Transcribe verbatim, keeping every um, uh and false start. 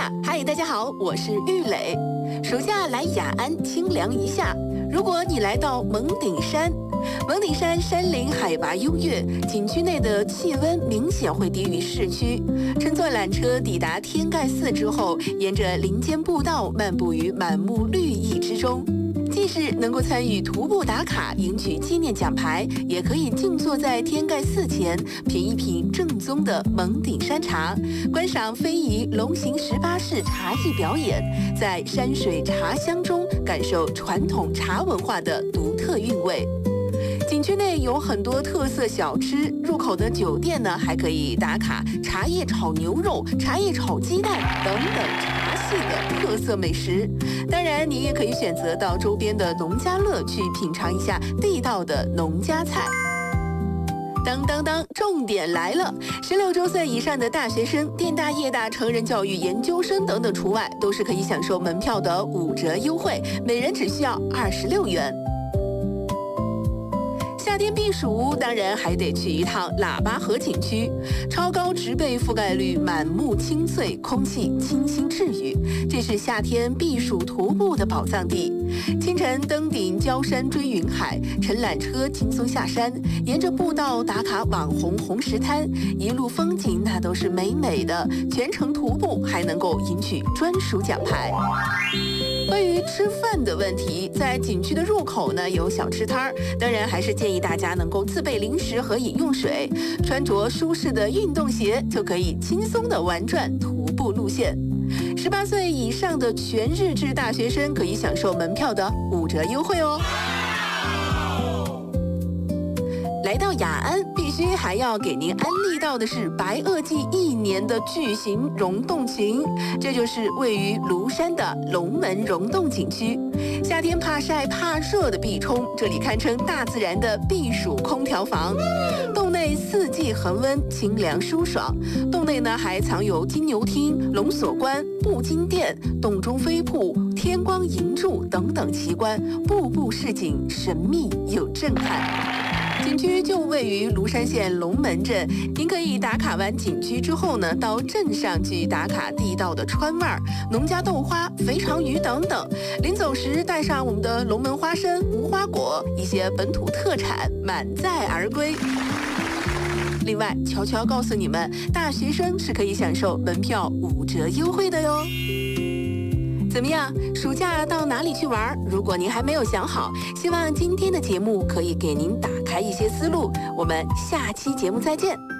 假。嗨，大家好，我是玉磊。暑假来雅安清凉一下。如果你来到蒙顶山，蒙顶山山林海拔优越，景区内的气温明显会低于市区。乘坐缆车抵达天盖寺之后，沿着林间步道漫步于满目绿意之中。既是能够参与徒步打卡赢取纪念奖牌，也可以静坐在天盖寺前品一品正宗的蒙顶山茶，观赏非遗龙行十八式茶艺表演，在山水茶香中感受传统茶文化的独特韵味。景区内有很多特色小吃，入口的酒店呢还可以打卡茶叶炒牛肉、茶叶炒鸡蛋等等茶系的特色美食。当然，你也可以选择到周边的农家乐去品尝一下地道的农家菜。当当当，重点来了！十六周岁以上的大学生、电大、业大、成人教育研究生等等除外，都是可以享受门票的五折优惠，每人只需要二十六元。夏天避暑，当然还得去一趟喇叭河景区。超高植被覆盖率，满目青翠，空气清新治愈，这是夏天避暑徒步的宝藏地。清晨登顶焦山追云海，乘缆车轻松下山，沿着步道打卡网红红石滩，一路风景那都是美美的，全程徒步还能够赢取专属奖牌。关于吃饭的问题，在景区的入口呢有小吃摊儿，当然还是建议大家能够自备零食和饮用水，穿着舒适的运动鞋就可以轻松的玩转徒步路线。十八岁以上的全日制大学生可以享受门票的五折优惠哦。来到雅安，必须还要给您安利到的是白垩纪一年的巨型溶洞群，这就是位于庐山的龙门溶洞景区。夏天怕晒怕热的避冲，这里堪称大自然的避暑空调房。洞内四季恒温，清凉舒爽。洞内呢还藏有金牛厅、龙锁关、布金殿、洞中飞瀑、天光银柱等等奇观，步步市井，神秘又震撼。景区就位于庐山县龙门镇，您可以打卡完景区之后呢，到镇上去打卡地道的川味儿、农家豆花、肥肠鱼等等。临走时带上我们的龙门花生、无花果，一些本土特产，满载而归。另外，悄悄告诉你们，大学生是可以享受门票五折优惠的哟。怎么样？暑假到哪里去玩？如果您还没有想好，希望今天的节目可以给您打开一些思路。我们下期节目再见。